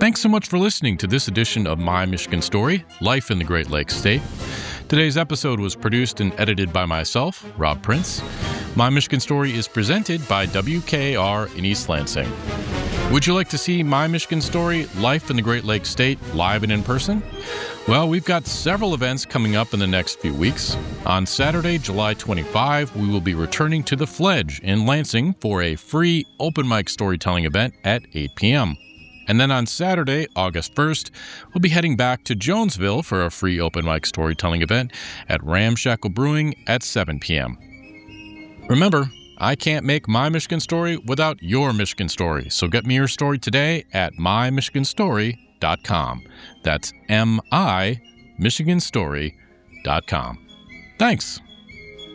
Thanks so much for listening to this edition of My Michigan Story, Life in the Great Lakes State. Today's episode was produced and edited by myself, Rob Prince. My Michigan Story is presented by WKAR in East Lansing. Would you like to see My Michigan Story, Life in the Great Lakes State, live and in person? Well, we've got several events coming up in the next few weeks. On Saturday, July 25, we will be returning to the Fledge in Lansing for a free open mic storytelling event at 8 p.m. And then on Saturday, August 1st, we'll be heading back to Jonesville for a free open mic storytelling event at Ramshackle Brewing at 7 p.m. Remember, I can't make My Michigan Story without your Michigan Story, so get me your story today at mymichiganstory.com. That's mymichiganstory.com. Thanks.